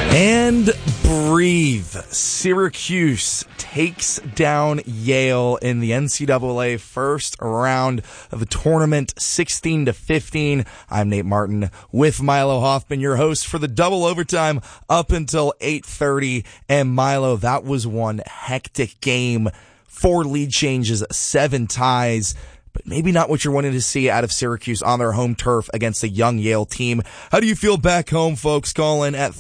And breathe. Syracuse takes down Yale in the NCAA first round of the tournament, 16-15. I'm Nate Martin with Milo Hoffman, your host for the double overtime up until 8:30. And Milo, that was one hectic game. 4 lead changes, 7 ties. But maybe not what you're wanting to see out of Syracuse on their home turf against a young Yale team. How do you feel back home, folks? Call in at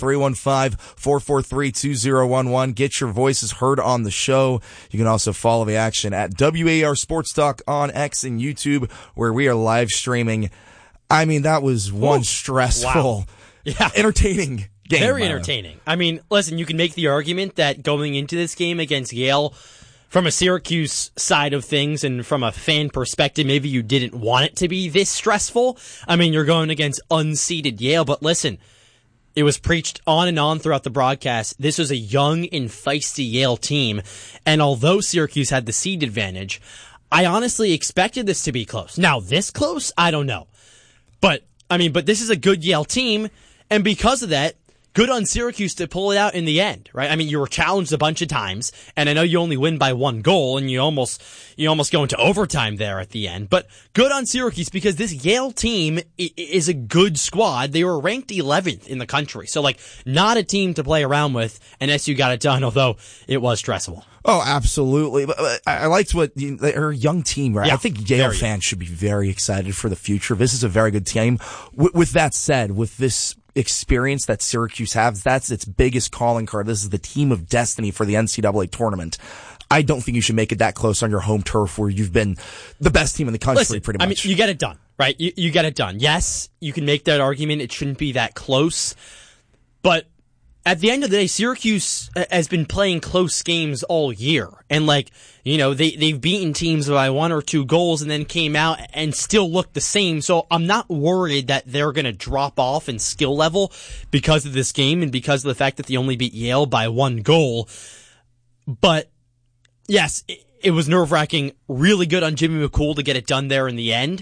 315-443-2011. Get your voices heard on the show. You can also follow the action at WAR Sports Talk on X and YouTube, where we are live streaming. I mean, that was one stressful, entertaining game. Very entertaining. I mean, listen, you can make the argument that going into this game against Yale, from a Syracuse side of things and from a fan perspective, maybe you didn't want it to be this stressful. I mean, you're going against unseeded Yale, but listen, it was preached on and on throughout the broadcast. This was a young and feisty Yale team, and although Syracuse had the seed advantage, I honestly expected this to be close. Now, this close? I don't know. But this is a good Yale team, and because of that, good on Syracuse to pull it out in the end, right? I mean, you were challenged a bunch of times, and I know you only win by 1 goal, and you almost go into overtime there at the end. But good on Syracuse, because this Yale team is a good squad. They were ranked 11th in the country, so not a team to play around with. And SU got it done, although it was stressful. Oh, absolutely. But I liked they're a young team, right? Yeah, I think Yale fans should be very excited for the future. This is a very good team. With that said, with this experience that Syracuse has, that's its biggest calling card. This is the team of destiny for the NCAA tournament. I don't think you should make it that close on your home turf where you've been the best team in the country, pretty much. I mean, you get it done, right? You get it done. Yes, you can make that argument. It shouldn't be that close. But at the end of the day, Syracuse has been playing close games all year. And they've beaten teams by 1 or 2 goals and then came out and still looked the same. So I'm not worried that they're going to drop off in skill level because of this game and because of the fact that they only beat Yale by 1 goal. But yes, it was nerve-wracking. Really good on Jimmy McCool to get it done there in the end.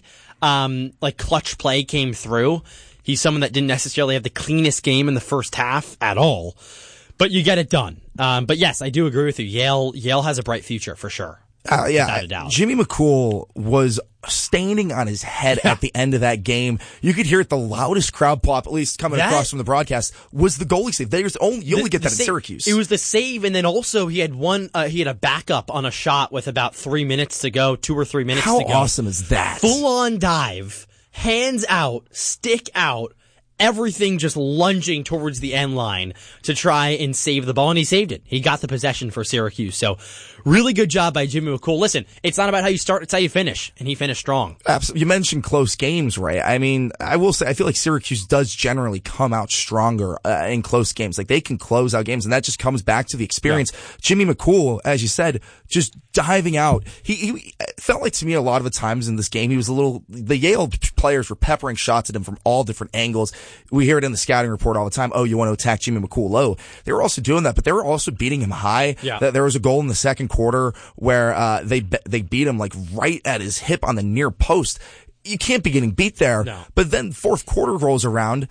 Clutch play came through. He's someone that didn't necessarily have the cleanest game in the first half at all, but you get it done. But yes, I do agree with you. Yale has a bright future for sure. Without a doubt. Jimmy McCool was standing on his head at the end of that game. You could hear it. The loudest crowd pop, at least coming across from the broadcast, was the goalie save. You only get that in Syracuse. It was the save, and then also he had he had a backup on a shot with about 3 minutes to go, 2 or 3 minutes to go. How awesome is that? Full on dive. Hands out, stick out, everything just lunging towards the end line to try and save the ball, and he saved it. He got the possession for Syracuse, so really good job by Jimmy McCool. Listen, it's not about how you start, it's how you finish, and he finished strong. Absolutely. You mentioned close games, right? I mean, I will say, I feel like Syracuse does generally come out stronger in close games. They can close out games, and that just comes back to the experience. Yeah. Jimmy McCool, as you said, just diving out. He felt like, to me, a lot of the times in this game, the Yale players were peppering shots at him from all different angles. We hear it in the scouting report all the time. Oh, you want to attack Jimmy McCool low. They were also doing that, but they were also beating him high. Yeah. There was a goal in the second quarter where they beat him right at his hip on the near post. You can't be getting beat there. No. But then fourth quarter rolls around.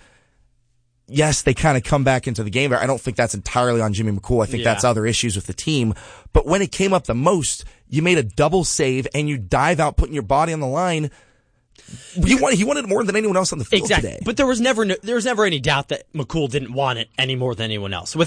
Yes, they kind of come back into the game. I don't think that's entirely on Jimmy McCool. I think that's other issues with the team. But when it came up the most, you made a double save and you dive out, putting your body on the line. He wanted it more than anyone else on the field today. But there was never any doubt that McCool didn't want it any more than anyone else.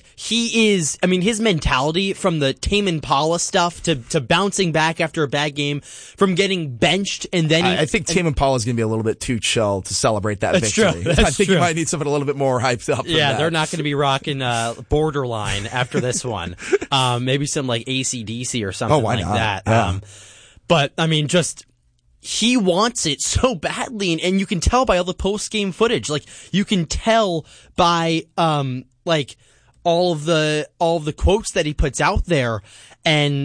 His mentality from the Tame Impala stuff to bouncing back after a bad game, from getting benched, and then I think Tame Impala is going to be a little bit too chill to celebrate that victory. True. I think you might need something a little bit more hyped up. Yeah, they're not going to be rocking Borderline after this one. Maybe some AC/DC or something that. Yeah. But he wants it so badly, and you can tell by all the post-game footage. You can tell by all of the quotes that he puts out there, and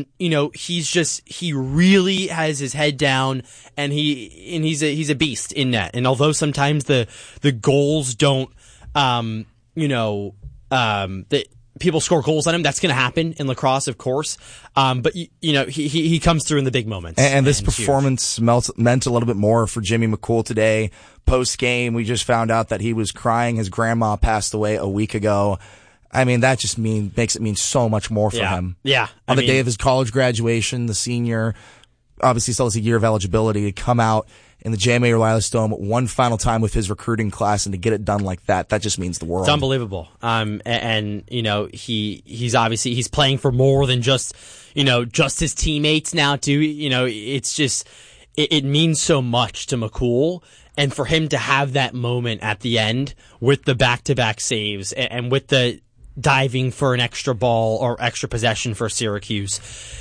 he really has his head down, and he's a beast in net. And although sometimes the goals don't people score goals on him. That's going to happen in lacrosse, of course. But he comes through in the big moments. And this performance meant a little bit more for Jimmy McCool today. Post game, we just found out that he was crying. His grandma passed away a week ago. I mean, that just makes it mean so much more for him. Yeah. On the day of his college graduation, the senior obviously still has a year of eligibility to come out in the JMA Reliance Dome one final time with his recruiting class, and to get it done like that just means the world. It's unbelievable. And he's obviously, he's playing for more than just his teammates now too. It's just, it means so much to McCool. And for him to have that moment at the end with the back-to-back saves and with the diving for an extra ball or extra possession for Syracuse,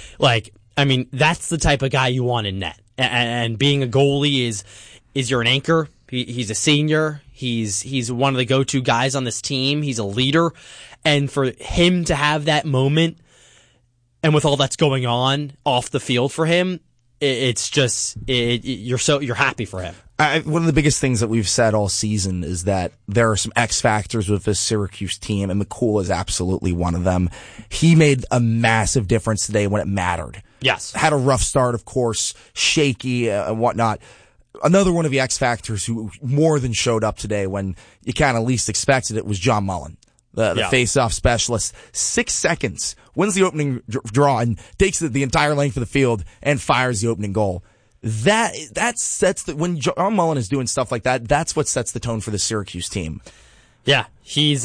that's the type of guy you want in net. And being a goalie is you're an anchor. He's a senior. He's one of the go-to guys on this team. He's a leader. And for him to have that moment, and with all that's going on off the field for him, it's just you're happy for him. One of the biggest things that we've said all season is that there are some X factors with this Syracuse team, and McCool is absolutely one of them. He made a massive difference today when it mattered. Yes. Had a rough start, of course, shaky and whatnot. Another one of the X factors who more than showed up today when you kind of least expected it was John Mullen. The face-off specialist, 6 seconds, wins the opening draw and takes it the entire length of the field and fires the opening goal. That sets when John Mullen is doing stuff like that, that's what sets the tone for the Syracuse team. Yeah, he's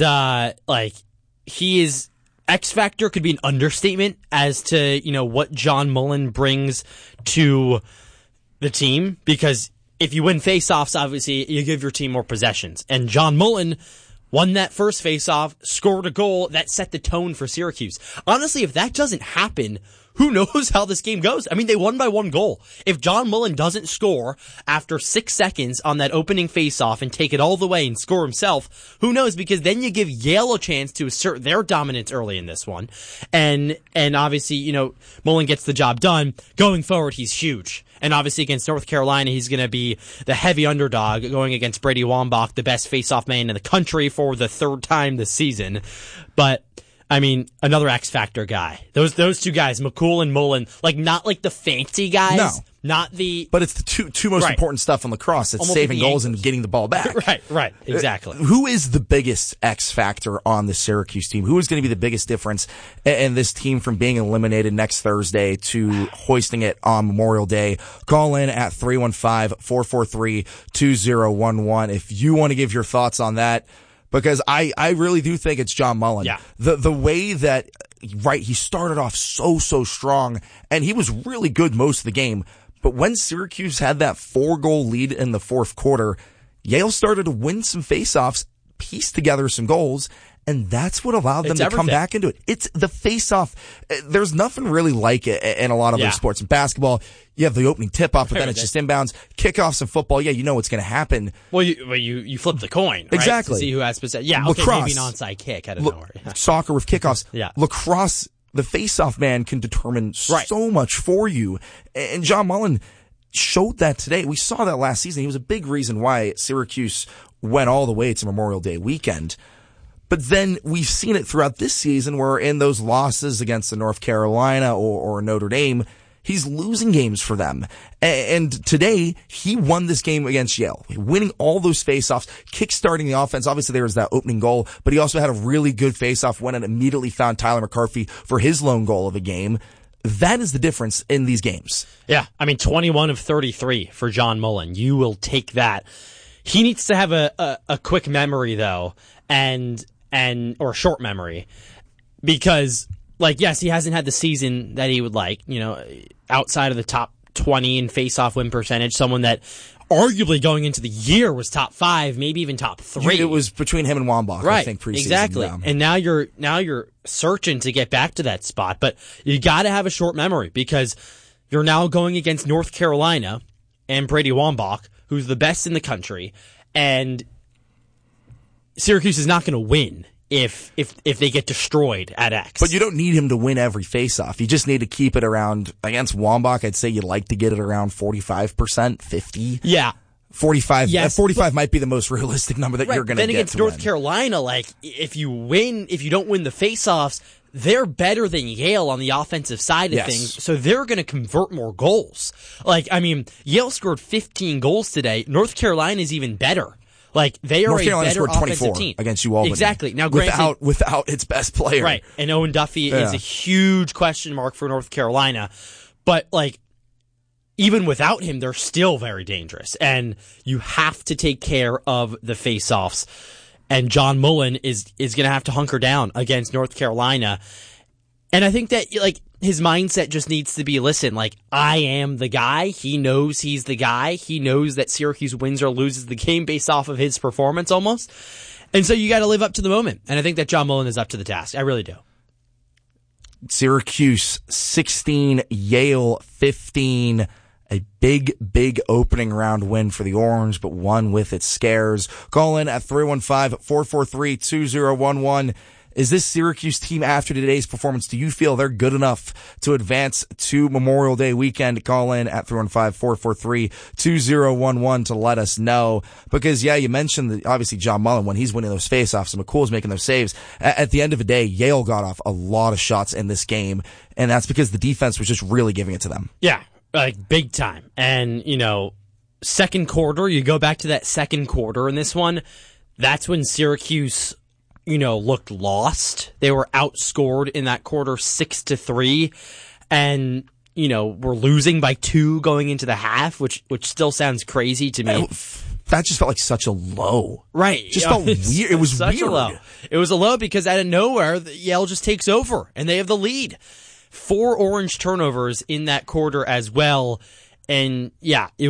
he is X factor could be an understatement as to what John Mullen brings to the team, because if you win face-offs, obviously you give your team more possessions, and John Mullen won that first face-off, scored a goal that set the tone for Syracuse. Honestly, if that doesn't happen, who knows how this game goes? I mean, they won by 1 goal. If John Mullen doesn't score after 6 seconds on that opening face-off and take it all the way and score himself, who knows? Because then you give Yale a chance to assert their dominance early in this one. And obviously, Mullen gets the job done. Going forward, he's huge. And obviously against North Carolina, he's going to be the heavy underdog going against Brady Wambach, the best face-off man in the country for the 3rd time this season. But another X Factor guy. Those two guys, McCool and Mullen, not like the fancy guys. No. Not the... But it's the two most important stuff in lacrosse. It's almost saving goals and getting the ball back. Right, exactly. Who is the biggest X factor on the Syracuse team? Who is going to be the biggest difference in this team from being eliminated next Thursday to hoisting it on Memorial Day? Call in at 315-443-2011 if you want to give your thoughts on that, because I really do think it's John Mullen. Yeah. The way that, he started off so strong, and he was really good most of the game. But when Syracuse had that 4-goal lead in the 4th quarter, Yale started to win some faceoffs, piece together some goals, and that's what allowed them to come back into it. It's the faceoff. There's nothing really like it in a lot of other sports. In basketball, you have the opening tip-off, but then it's just inbounds. Kickoffs in football, you know what's going to happen. Well, you flip the coin, right? Exactly. To see who has possession. Yeah, okay, lacrosse, maybe an onside kick out of nowhere. Soccer with kickoffs. Yeah. Lacrosse, the face-off man can determine so much for you. And John Mullen showed that today. We saw that last season. He was a big reason why Syracuse went all the way to Memorial Day weekend. But then we've seen it throughout this season where in those losses against the North Carolina or Notre Dame, he's losing games for them. And today, he won this game against Yale, winning all those faceoffs, kickstarting the offense. Obviously, there was that opening goal, but he also had a really good faceoff when it immediately found Tyler McCarthy for his lone goal of the game. That is the difference in these games. Yeah, 21 of 33 for John Mullen. You will take that. He needs to have a quick memory, though, or a short memory, because yes, he hasn't had the season that he would like, outside of the top 20 in face-off win percentage, someone that arguably going into the year was top 5, maybe even top 3. It was between him and Wambach, I think, preseason. Exactly. Yeah. And now you're searching to get back to that spot, but you got to have a short memory because you're now going against North Carolina and Brady Wambach, who's the best in the country, and Syracuse is not going to win if they get destroyed at X. But you don't need him to win every faceoff. You just need to keep it around. Against Wambach, I'd say you'd like to get it around 45%, 50%. Yeah. 45. Yes, 45 might be the most realistic number that you're going to get. Then against North Carolina, like if you don't win the faceoffs, they're better than Yale on the offensive side of things, so they're going to convert more goals. Like, I mean, Yale scored 15 goals today. North Carolina is even better. Like, they are North Carolina a better scored 24 offensive team against UAlbany. Exactly. Now, granted, without its best player, right? And Owen Duffy is a huge question mark for North Carolina, but like, even without him, they're still very dangerous, and you have to take care of the faceoffs. And John Mullen is going to have to hunker down against North Carolina. And I think that like his mindset just needs to be, listen, like, I am the guy. He knows he's the guy. He knows that Syracuse wins or loses the game based off of his performance almost. And so you got to live up to the moment. And I think that John Mullen is up to the task. I really do. Syracuse 16, Yale 15. A big opening round win for the Orange, but one with its scares. Call in at 315-443-2011. Is this Syracuse team, after today's performance, do you feel they're good enough to advance to Memorial Day weekend? Call in at 315-443-2011 to let us know. Because, you mentioned obviously John Mullen, when he's winning those faceoffs and McCool's making those saves. At the end of the day, Yale got off a lot of shots in this game, and that's because the defense was just really giving it to them. Yeah. Like, big time. And, second quarter, you go back to that second quarter in this one, that's when Syracuse, looked lost. They were outscored in that quarter 6-3, and, were losing by 2 going into the half, which still sounds crazy to me. That just felt like such a low. Right. Just felt weird. It was such weird. A low. It was a low because out of nowhere, Yale just takes over, and they have the lead. 4 Orange turnovers in that quarter as well. And it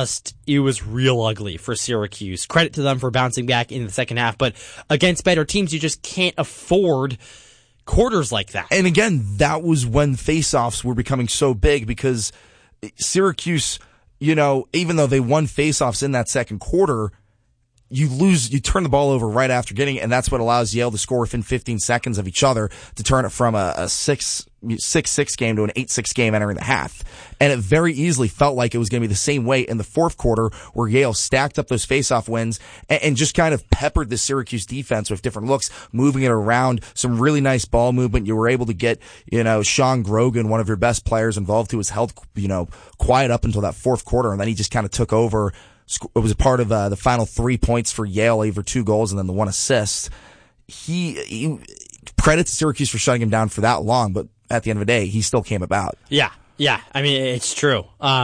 was real ugly for Syracuse. Credit to them for bouncing back in the second half. But against better teams, you just can't afford quarters like that. And again, that was when faceoffs were becoming so big, because Syracuse, even though they won faceoffs in that second quarter, you turn the ball over right after getting it, and that's what allows Yale to score within 15 seconds of each other to turn it from a 6-6 game to an 8-6 game entering the half. And it very easily felt like it was going to be the same way in the fourth quarter, where Yale stacked up those faceoff wins and just kind of peppered the Syracuse defense with different looks, moving it around, some really nice ball movement. You were able to get, Sean Grogan, one of your best players involved, who was held, quiet up until that fourth quarter, and then he just kind of took over. It was a part of the final 3 points for Yale, over 2 goals and then the 1 assist. He credit to Syracuse for shutting him down for that long, but at the end of the day, he still came about. Yeah. I mean, it's true.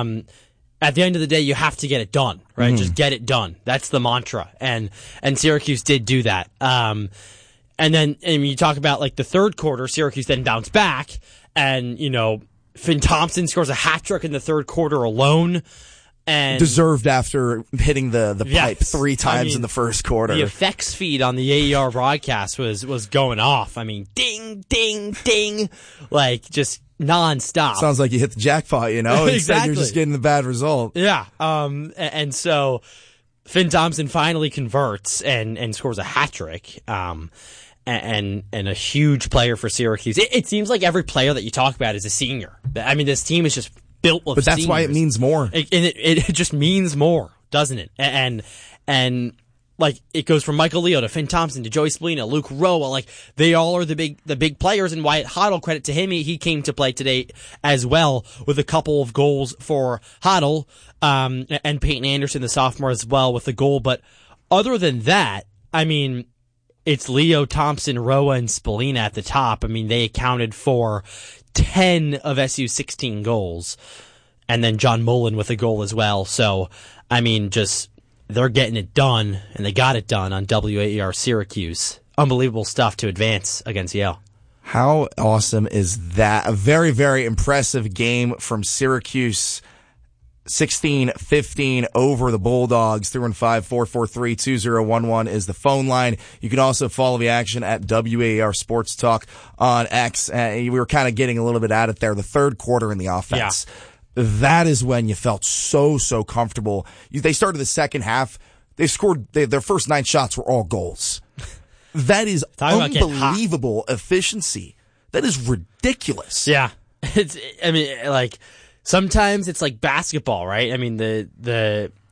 At the end of the day, you have to get it done, right? Just get it done. That's the mantra, and Syracuse did do that. And you talk about like the third quarter, Syracuse then bounced back, and Finn Thompson scores a hat trick in the third quarter alone. And deserved after hitting the pipe 3 times in the first quarter. The effects feed on the AER broadcast was going off. I mean, ding, ding, ding, like just nonstop. Sounds like you hit the jackpot, Exactly. Instead you're just getting the bad result. Yeah. And so Finn Thompson finally converts and scores a hat trick. And a huge player for Syracuse. It seems like every player that you talk about is a senior. I mean, this team is just built with But that's seniors. why it means more. It just means more, doesn't it? And like it goes from Michael Leo to Finn Thompson to Joey Spallina, Luke Roa. Like they all are the big players. And Wyatt Hoddle, credit to him, he came to play today as well with a couple of goals for Hoddle, and Peyton Anderson, the sophomore, as well with a goal. But other than that, I mean, it's Leo, Thompson, Roa, and Spallina at the top. I mean, they accounted for 10 of SU's 16 goals, and then John Mullen with a goal as well. So, I mean, just they're getting it done, and they got it done on WAER Syracuse. Unbelievable stuff to advance against Yale. How awesome is that? A very, very impressive game from Syracuse. 16-15 over the Bulldogs. 315-443-2011 is the phone line. You can also follow the action at WAER Sports Talk on X. We were kind of getting a little bit at it there. The third quarter in the offense. Yeah. That is when you felt so comfortable. They started the second half. They scored their first 9 shots were all goals. That is unbelievable efficiency. That is ridiculous. Yeah. Sometimes it's like basketball, right? I mean, the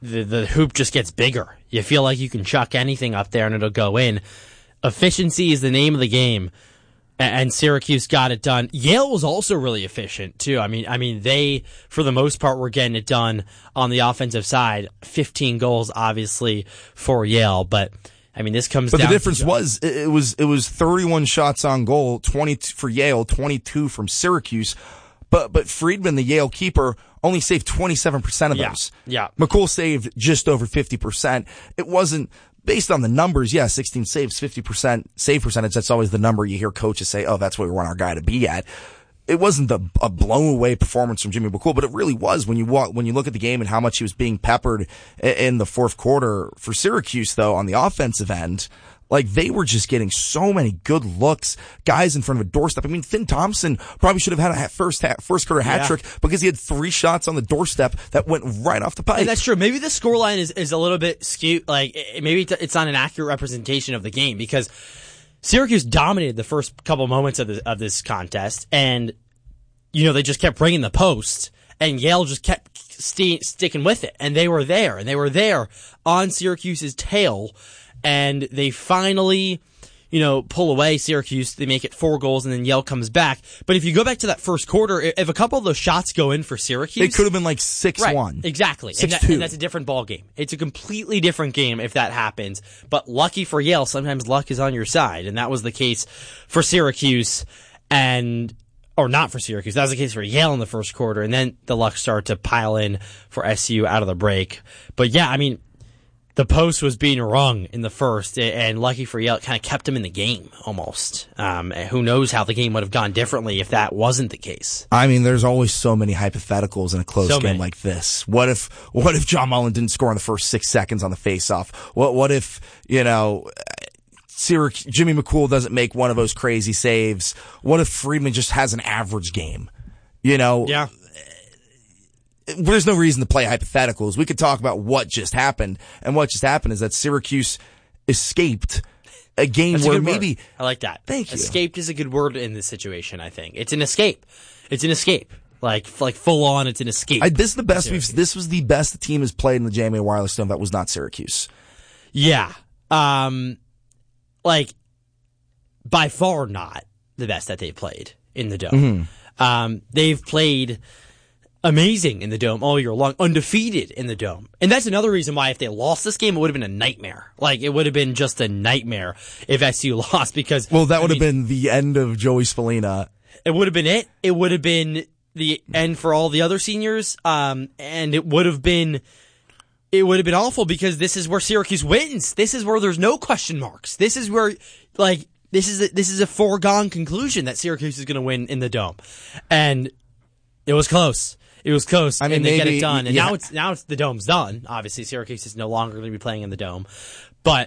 the hoop just gets bigger. You feel like you can chuck anything up there and it'll go in. Efficiency is the name of the game, and Syracuse got it done. Yale was also really efficient too. I mean, they for the most part were getting it done on the offensive side. 15 goals, obviously, for Yale, but I mean, this comes. But the difference was it was 31 shots on goal, 20 for Yale, 22 from Syracuse. But Friedman, the Yale keeper, only saved 27% of those. Yeah. McCool saved just over 50%. It wasn't based on the numbers. Yeah, 16 saves, 50% save percentage. That's always the number you hear coaches say, oh, that's what we want our guy to be at. It wasn't a blown away performance from Jimmy McCool, but it really was when you look at the game and how much he was being peppered in the fourth quarter for Syracuse, though, on the offensive end. Like, they were just getting so many good looks, guys in front of a doorstep. I mean, Finn Thompson probably should have had a first quarter hat trick because he had 3 shots on the doorstep that went right off the pipe. And that's true. Maybe the scoreline is a little bit skewed. Like, maybe it's not an accurate representation of the game because Syracuse dominated the first couple moments of this contest, and they just kept bringing the post, and Yale just kept sticking with it, and they were there on Syracuse's tail. And they finally, pull away Syracuse. They make it 4 goals, and then Yale comes back. But if you go back to that first quarter, if a couple of those shots go in for Syracuse, it could have been like 6-1. Right, exactly. 6-2. And that's a different ball game. It's a completely different game if that happens. But lucky for Yale, sometimes luck is on your side, and that was the case for Syracuse, or not for Syracuse. That was the case for Yale in the first quarter, and then the luck started to pile in for SU out of the break. But yeah, I mean, the post was being rung in the first, and lucky for Yale, it kind of kept him in the game almost. Who knows how the game would have gone differently if that wasn't the case? I mean, there's always so many hypotheticals in a close game like this. What if John Mullen didn't score in the first 6 seconds on the faceoff? What if Jimmy McCool doesn't make one of those crazy saves? What if Friedman just has an average game? Yeah. There's no reason to play hypotheticals. We could talk about what just happened, and what just happened is that Syracuse escaped a game where maybe I like that. Thank you. Escaped is a good word in this situation. I think it's an escape. It's an escape. Like full on. It's an escape. This is the best this was the best the team has played in the JMA Wireless Dome. That was not Syracuse. Yeah. By far not the best that they've played in the Dome. Mm-hmm. They've played amazing in the Dome all year long, undefeated in the Dome. And that's another reason why if they lost this game, it would have been a nightmare. Like, it would have been just a nightmare if SU lost because... Well, that would have been the end of Joey Spallina. It would have been it. It would have been the end for all the other seniors. And it would have been awful because this is where Syracuse wins. This is where there's no question marks. This is where, this is a foregone conclusion that Syracuse is going to win in the Dome. And it was close. It was close, and they get it done. And now it's the Dome's done. Obviously, Syracuse is no longer going to be playing in the Dome. But,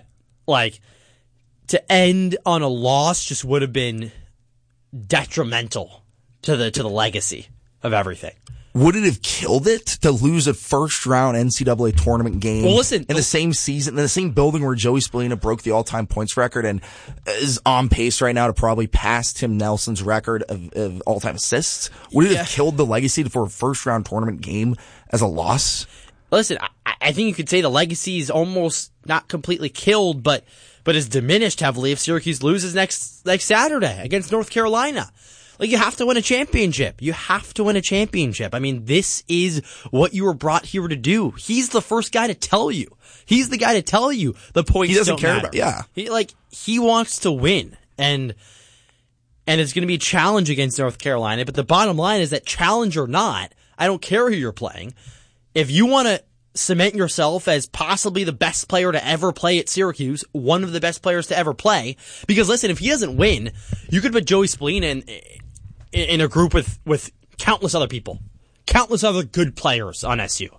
to end on a loss just would have been detrimental to the legacy of everything. Would it have killed it to lose a first-round NCAA tournament game in the same season, in the same building where Joey Spallina broke the all-time points record and is on pace right now to probably pass Tim Nelson's record of all-time assists? Would it have killed the legacy for a first-round tournament game as a loss? Listen, I think you could say the legacy is almost not completely killed, but is diminished heavily if Syracuse loses next Saturday against North Carolina. You have to win a championship. You have to win a championship. I mean, this is what you were brought here to do. He's the first guy to tell you. He's the guy to tell you the points don't matter. He wants to win. And it's going to be a challenge against North Carolina. But the bottom line is that challenge or not, I don't care who you're playing. If you want to cement yourself as possibly the best player to ever play at Syracuse, one of the best players to ever play, because listen, if he doesn't win, you could put Joey Spallina in a group with countless other people, countless other good players on SU.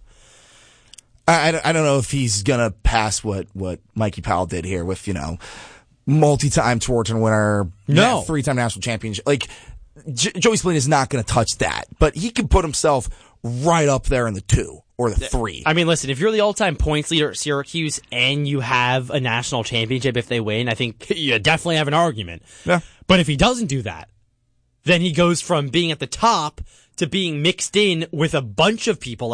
I don't know if he's gonna pass what Mikey Powell did here with, multi-time tour winner, 3-time national championship. Joey Spallina is not gonna touch that, but he can put himself right up there in the 2 or the 3. I mean, listen, if you're the all-time points leader at Syracuse and you have a national championship if they win, I think you definitely have an argument. Yeah. But if he doesn't do that, then he goes from being at the top to being mixed in with a bunch of people